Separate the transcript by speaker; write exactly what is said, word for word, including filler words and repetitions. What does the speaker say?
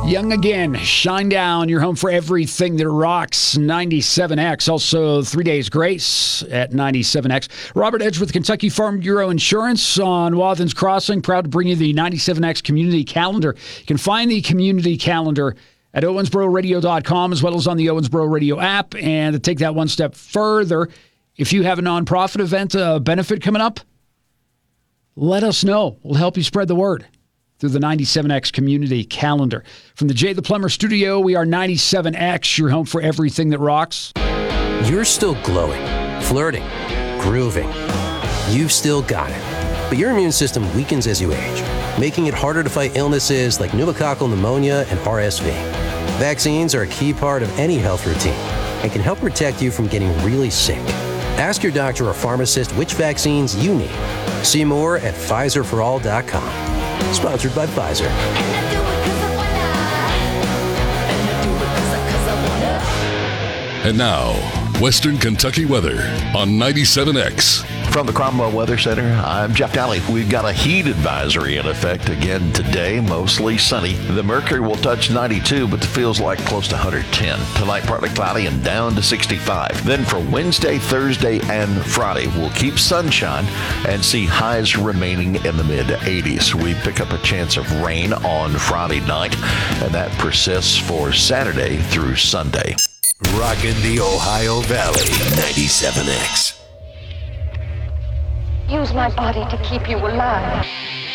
Speaker 1: Young again, Shine Down, your home for everything that rocks. ninety-seven X, also Three Days Grace at ninety-seven X. Robert Edgeworth, Kentucky Farm Bureau Insurance on Wathen's Crossing. Proud to bring you the ninety-seven X Community Calendar. You can find the Community Calendar at owensboro radio dot com as well as on the Owensboro Radio app. And to take that one step further, if you have a nonprofit event, a benefit coming up, let us know. We'll help you spread the word through the ninety-seven X Community Calendar. From the Jay the Plumber Studio, we are ninety-seven X, your home for everything that rocks.
Speaker 2: You're still glowing, flirting, grooving. You've still got it. But your immune system weakens as you age, making it harder to fight illnesses like pneumococcal pneumonia and R S V. Vaccines are a key part of any health routine and can help protect you from getting really sick. Ask your doctor or pharmacist which vaccines you need. See more at Pfizer for all dot com. Sponsored by Pfizer.
Speaker 3: And now, Western Kentucky weather on ninety-seven X.
Speaker 4: From the Cromwell Weather Center, I'm Jeff Daly. We've got a heat advisory in effect again today, mostly sunny. The mercury will touch ninety-two, but it feels like close to one hundred ten. Tonight, partly cloudy and down to sixty-five. Then for Wednesday, Thursday, and Friday, we'll keep sunshine and see highs remaining in the mid eighties. We pick up a chance of rain on Friday night, and that persists for Saturday through Sunday.
Speaker 5: Rockin' the Ohio Valley, ninety-seven X.
Speaker 6: Use my body to keep you alive.